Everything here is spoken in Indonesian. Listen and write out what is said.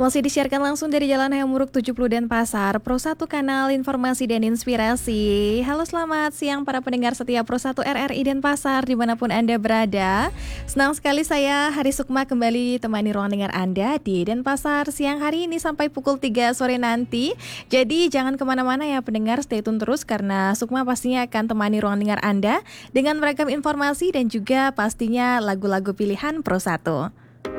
Masih disiarkan langsung dari Jalan Hayamuruk 70 Denpasar, Pro 1 Kanal Informasi dan Inspirasi. Halo, selamat siang para pendengar setia Pro 1 RRI Denpasar dimanapun Anda berada. Senang sekali saya Hari Sukma kembali temani ruang dengar Anda di Denpasar siang hari ini sampai pukul 3 sore nanti. Jadi jangan kemana-mana ya pendengar, stay tune terus karena Sukma pastinya akan temani ruang dengar Anda dengan beragam informasi dan juga pastinya lagu-lagu pilihan Pro 1.